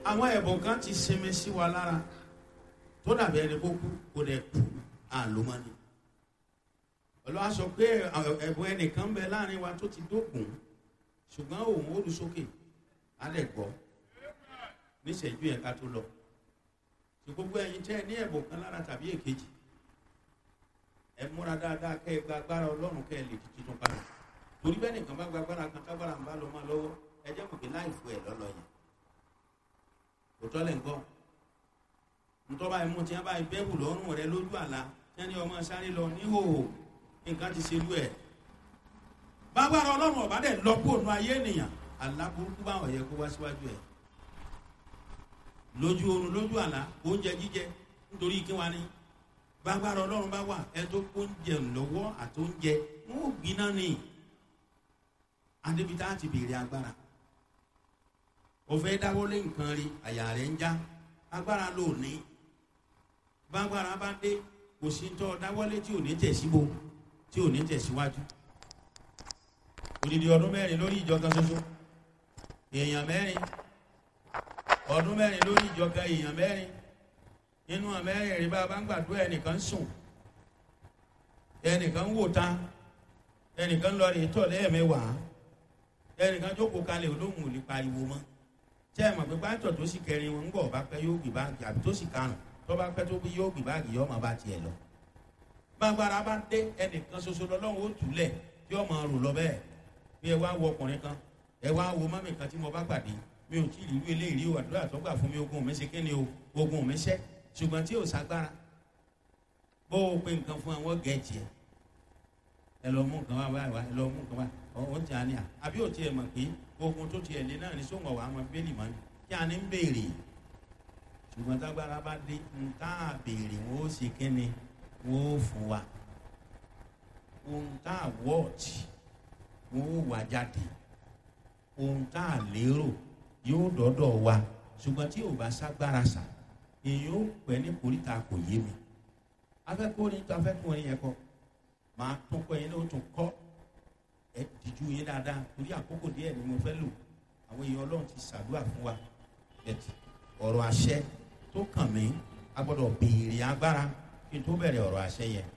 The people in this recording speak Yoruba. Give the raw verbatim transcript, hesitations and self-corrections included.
àwọn ẹ̀bùn kan ti sinmi sí wa lára tó dàbí ẹni kó kú kó dẹ̀ kú àlómọ́ni. Ọlọ́run sọ pé ẹ̀bùn ẹnìkan bẹ láàrin wa tó ti dógùn ṣùgbọ́n òun ó lu sókè á lẹ̀ gbọ́ níṣẹ́jú yẹn ká tó lọ. Ṣé gbogbo ẹ̀yin tẹ́ ẹ ní ẹ̀bùn kan lára tàbí èkejì ẹ múra dáadáa kẹ́ ẹ gba agbára Ọlọ́run kẹ́ ẹ lè di titun padà. Torí bẹ́ẹ̀ nìkan bá gba agbára kan tágbára ń bá lọ máa lọ́wọ́ ẹ jẹ́ mọ̀ pé láì fún ẹ lọ́lọ́ yẹn. Òtọ́ lẹ̀ ń gbọ́. Ntọ́ba ẹ̀mú tí wọ́n bá bẹ́ẹ̀bù lọ́rùn rẹ lójú àlá tí wọ́n ní ọmọ sáré lọ níhòòhò nǹkan ti ṣe lú ẹ̀. Bágbára Ọlọ́run ọ̀bá dẹ̀ lọ́pọ̀ ònú ayé ènìyàn àlá burúkú báwọn yẹ kó wá síwájú ẹ̀. Lójú oorun lójú àlá oúnjẹ jíjẹ nítorí kí wá ní. Bágbára Ọlọ́run bá wà ẹ tó oúnjẹ lọ́wọ́ àti oúnjẹ wọn ò gbiná ni. Adébítà ti béèrè agbára. Ó fẹ́ dáwọ́lé nǹkan rí àyà rẹ̀ ń já agbára ló ní. Bágbára bá dé kò sí tọ́ dáwọ́lé tí ò ní tẹ̀síbo tí ò ní tẹ̀síwájú. Odidi ọdún mẹ́rin lórí ìjọ kan ṣoṣo èèyàn mẹ́rin ọdún mẹ́rin lórí ìjọ kan èèyàn mẹ́rin nínú àmẹ́rin rí bá a bá ń gbàdúrà ẹnìkan sùn ẹnìkan wò ta ẹnìkan lọ rí tọ̀ lẹ́ẹ̀mẹ́wàá ẹnìkan jókòó kalẹ̀ olóhùn ò lè pariwo mọ́. Tẹ́ ẹ mọ̀ pé pásítọ̀ tó sì kẹrin wọn ń bọ̀ bá pẹ́ yóò gbé báàgì àbí tó sì karùn tó bá pẹ́ tó bí yóò gbé báàgì yóò máa bá tiẹ̀ lọ. Bágbára bá dé ẹnìkan ṣoṣo lọ́lọ́run ó túlẹ̀ tí ó máa rò lọ bẹ́ẹ̀. Bí ẹ wá wo ọkùnrin kan ẹ wá wo mọ́mì kan tí mo bá pàdé mi ò tí ì rí irú eléyìí rí o àdúrà tó gbà fún mi ogun mi ṣe kí ni o ogun mi ṣẹ́ ṣùgbọ́n tí ò ságbára bó o pe nǹkan fún àwọn gẹ̀ẹ́jì ẹ ẹ lọ mú nǹkan wá wá ẹ lọ mú nǹkan wá ọ̀hún tí a ní à àbí ò tiẹ̀ mọ̀ pé ogun tó tiẹ̀ lé náà ní sóńgọ̀ wà á mọ bẹ́ẹ̀lì mọ́ ni kí a ní ń béèrè ṣùgbọ́n tágbára bá dé ń tá a béèrè wọ́n ó ṣe kí ni wọ́n ó fún wa ohun tá a wọ́ọ̀tì wọ́n ó wà jáde ohun tá a lérò yóò dọ́dọ̀ wa ṣùgbọ́n tí ò bá ságbára sà èyí ó pẹ́ ní koríta kò yé mi afẹ́kùnrin tó afẹ́kùnrin yẹn kọ́ máa tún kọ́ yẹn ní o tún kọ́ ẹ dìjú yín dáadáa torí àkókò díẹ̀ ni mo fẹ́ lò àwọn èèyàn Ọlọ́run ti ṣàdúrà fún wa ẹ̀tì ọ̀rọ̀ àṣẹ tó kàn mí a gbọ́dọ̀ béèrè agbára kí n tó bẹ̀rẹ̀ ọ̀rọ̀ àṣẹ yẹn